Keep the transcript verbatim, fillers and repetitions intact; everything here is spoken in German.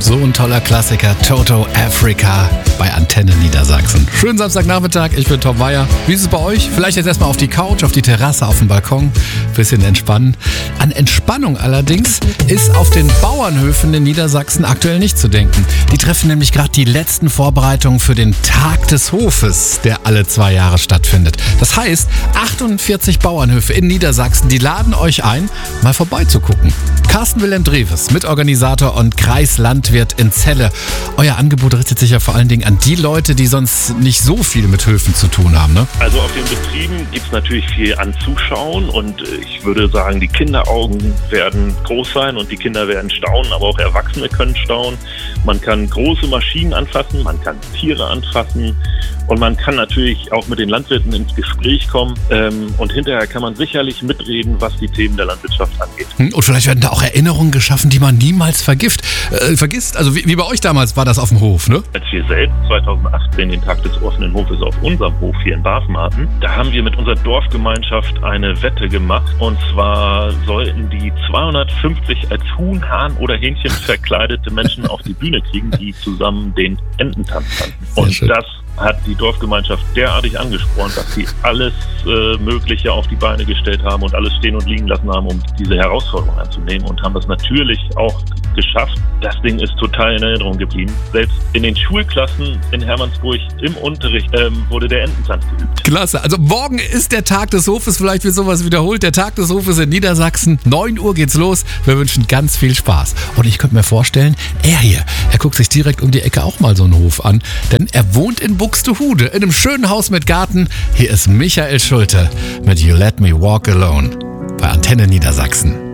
So ein toller Klassiker, Toto Africa bei Antenne Niedersachsen. Schönen Samstagnachmittag, ich bin Tom Meyer. Wie ist es bei euch? Vielleicht jetzt erstmal auf die Couch, auf die Terrasse, auf dem Balkon. Bisschen entspannen. An Entspannung allerdings ist auf den Bauernhöfen in Niedersachsen aktuell nicht zu denken. Die treffen nämlich gerade die letzten Vorbereitungen für den Tag des Hofes, der alle zwei Jahre stattfindet. Das heißt, achtundvierzig Bauernhöfe in Niedersachsen, die laden euch ein, mal vorbeizugucken. Carsten Wilhelm Dreves, Mitorganisator und Kreislandwirt in Celle. Euer Angebot richtet sich ja vor allen Dingen an die Leute, die sonst nicht so viel mit Höfen zu tun haben, ne? Also auf den Betrieben gibt es natürlich viel anzuschauen und ich würde sagen, die Kinderaugen werden groß sein und die Kinder werden staunen, aber auch Erwachsene können staunen. Man kann große Maschinen anfassen, man kann Tiere anfassen und man kann natürlich auch mit den Landwirten ins Gespräch kommen ähm, und hinterher kann man sicherlich mitreden, was die Themen der Landwirtschaft angeht. Und vielleicht werden da auch Erinnerungen geschaffen, die man niemals vergisst. Äh, vergisst. Also wie, wie bei euch damals war das auf dem Hof, ne? Als wir selbst zweitausendachtzehn den Tag des offenen Hofes auf unserem Hof hier in Barfen hatten, da haben wir mit unserer Dorfgemeinschaft eine Wette gemacht. Und zwar sollten die zweihundertfünfzig als Huhn, Hahn oder Hähnchen verkleidete Menschen auf die Bühne kriegen, die zusammen den Ententanz tanzen. Und schön. Das hat die Dorfgemeinschaft derartig angespornt, dass sie alles äh, Mögliche auf die Beine gestellt haben und alles stehen und liegen lassen haben, um diese Herausforderung anzunehmen und haben das natürlich auch geschafft. Das Ding ist total in Erinnerung geblieben. Selbst in den Schulklassen in Hermannsburg im Unterricht ähm, wurde der Ententanz geübt. Klasse. Also morgen ist der Tag des Hofes, vielleicht wird sowas wiederholt. Der Tag des Hofes in Niedersachsen. neun Uhr geht's los. Wir wünschen ganz viel Spaß. Und ich könnte mir vorstellen, er hier, er guckt sich direkt um die Ecke auch mal so einen Hof an. Denn er wohnt in Buxtehude, in einem schönen Haus mit Garten. Hier ist Michael Schulte mit You Let Me Walk Alone bei Antenne Niedersachsen.